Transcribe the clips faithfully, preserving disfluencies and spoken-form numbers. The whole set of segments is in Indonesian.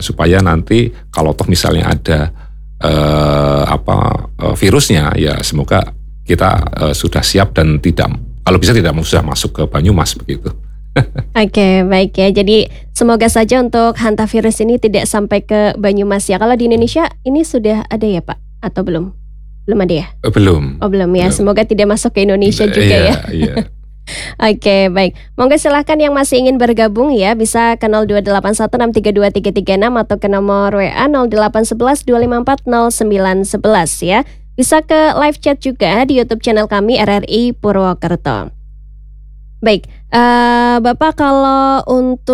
supaya nanti kalau toh misalnya ada uh, apa uh, virusnya, ya semoga kita uh, sudah siap dan tidak, kalau bisa tidak sudah masuk ke Banyumas begitu. Oke, baik ya. Jadi semoga saja untuk hantavirus ini tidak sampai ke Banyumas ya. Kalau di Indonesia ini sudah ada ya Pak? Atau belum? Belum ada ya? Belum. Oh belum ya. Belum. Semoga tidak masuk ke Indonesia juga iya, ya. Iya. Oke, baik. Monggo silahkan yang masih ingin bergabung ya, bisa ke nol dua delapan satu enam tiga dua tiga tiga enam atau ke nomor W A nol delapan satu satu dua lima empat nol sembilan satu satu ya. Bisa ke live chat juga di YouTube channel kami R R I Purwokerto. Baik, uh, Bapak kalau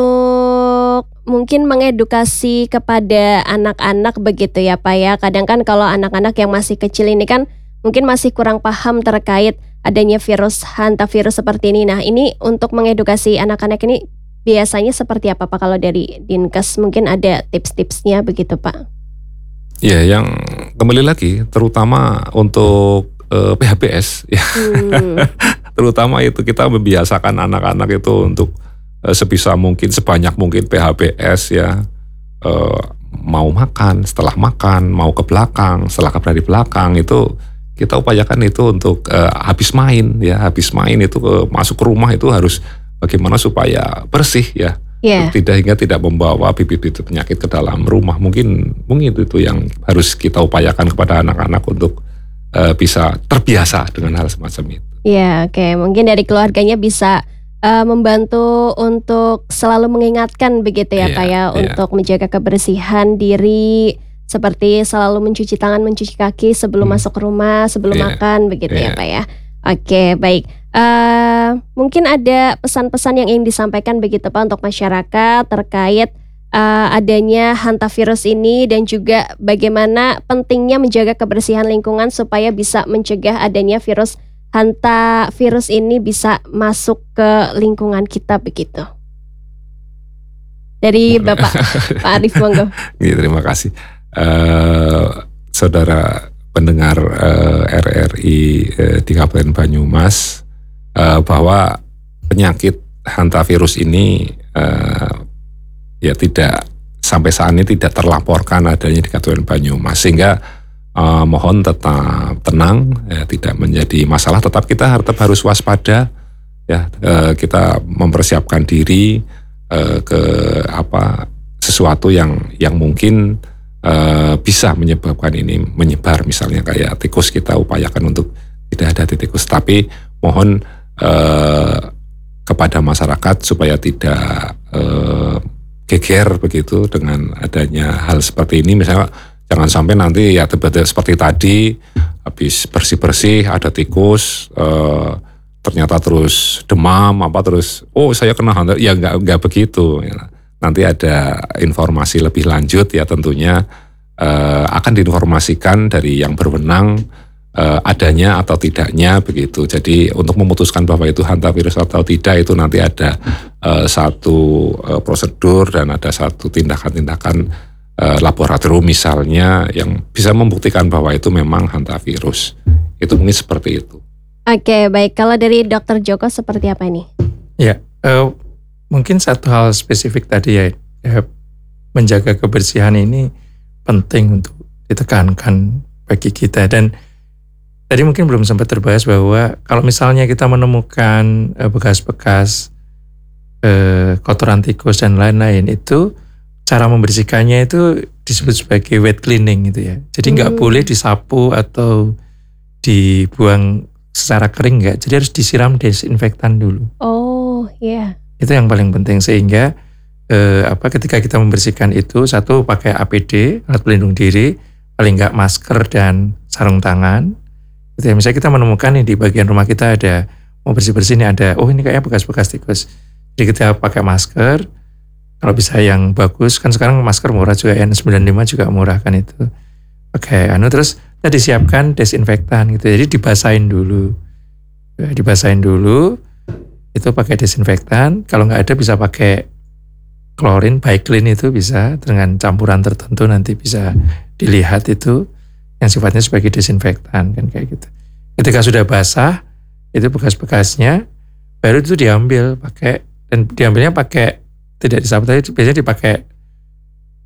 untuk mungkin mengedukasi kepada anak-anak begitu ya Pak ya. Kadang kan kalau anak-anak yang masih kecil ini kan mungkin masih kurang paham terkait adanya virus hantavirus seperti ini. Nah ini untuk mengedukasi anak-anak ini biasanya seperti apa Pak kalau dari Dinkes? Mungkin ada tips-tipsnya begitu Pak? Ya, yang kembali lagi terutama untuk uh, P H P S ya. Hmm. Terutama itu kita membiasakan anak-anak itu untuk uh, sebisa mungkin, sebanyak mungkin P H P S ya. Uh, mau makan, setelah makan, mau ke belakang, setelah ke dari belakang itu kita upayakan itu untuk uh, habis main ya, habis main itu uh, masuk ke rumah itu harus bagaimana supaya bersih ya. Yeah. Tidak hingga tidak membawa bibit-bibit penyakit ke dalam rumah. Mungkin mungkin itu, itu yang harus kita upayakan kepada anak-anak untuk uh, bisa terbiasa dengan hal semacam itu. Ya, yeah, oke. Okay. Mungkin dari keluarganya bisa uh, membantu untuk selalu mengingatkan begitu ya, yeah, Pak ya, yeah. Untuk menjaga kebersihan diri, seperti selalu mencuci tangan, mencuci kaki sebelum hmm. masuk ke rumah, sebelum yeah. makan begitu yeah. ya, Pak ya. Oke, okay, baik. Uh, mungkin ada pesan-pesan yang ingin disampaikan begitu Pak untuk masyarakat terkait uh, adanya hantavirus ini dan juga bagaimana pentingnya menjaga kebersihan lingkungan supaya bisa mencegah adanya virus hantavirus ini bisa masuk ke lingkungan kita begitu. Dari Bapak Pak Arief monggo. Ya, terima kasih. Uh, saudara pendengar uh, R R I uh, di Kabupaten Banyumas, uh, bahwa penyakit hantavirus ini uh, ya tidak sampai saat ini tidak terlaporkan adanya di Kabupaten Banyumas, sehingga uh, mohon tetap tenang ya, tidak menjadi masalah. Tetap kita tetap harus waspada ya, uh, kita mempersiapkan diri uh, ke apa sesuatu yang yang mungkin Uh, bisa menyebabkan ini menyebar, misalnya kayak tikus, kita upayakan untuk tidak ada tikus, tapi mohon uh, kepada masyarakat supaya tidak uh, geger begitu dengan adanya hal seperti ini. Misalnya jangan sampai nanti ya tiba-tiba seperti tadi habis bersih-bersih ada tikus, uh, ternyata terus demam apa terus oh saya kena hantu, ya nggak nggak begitu ya. Nanti ada informasi lebih lanjut ya, tentunya uh, akan diinformasikan dari yang berwenang uh, adanya atau tidaknya begitu. Jadi untuk memutuskan bahwa itu hantavirus atau tidak itu nanti ada uh, satu uh, prosedur dan ada satu tindakan-tindakan uh, laboratorium misalnya yang bisa membuktikan bahwa itu memang hantavirus. Itu mungkin seperti itu. Oke, baik. Kalau dari Dokter Joko seperti apa ini? Ya, uh... mungkin satu hal spesifik tadi ya, ya, menjaga kebersihan ini penting untuk ditekankan bagi kita. Dan tadi mungkin belum sempat terbahas bahwa kalau misalnya kita menemukan eh, bekas-bekas eh, kotoran tikus dan lain-lain, itu cara membersihkannya itu disebut sebagai wet cleaning gitu ya. Jadi nggak hmm. boleh disapu atau dibuang secara kering, nggak. Jadi harus disiram desinfektan dulu. Oh iya. Yeah. Itu yang paling penting, sehingga eh, apa ketika kita membersihkan itu, satu pakai A P D, alat pelindung diri, paling enggak masker dan sarung tangan. Gitu ya. Misalnya kita menemukan nih di bagian rumah kita ada mau bersih-bersih nih, ada oh ini kayaknya bekas-bekas tikus. Jadi kita pakai masker, kalau bisa yang bagus, kan sekarang masker murah juga, N sembilan puluh lima juga murah kan itu. Oke, anu terus kita disiapkan desinfektan gitu. Jadi dibasahin dulu. Ya, dibasahin dulu. Itu pakai desinfektan, kalau nggak ada bisa pakai klorin, Biclean itu bisa dengan campuran tertentu, nanti bisa dilihat itu yang sifatnya sebagai desinfektan kan kayak gitu. Ketika sudah basah itu bekas-bekasnya, baru itu diambil pakai, dan diambilnya pakai tidak disapu tadi, biasanya dipakai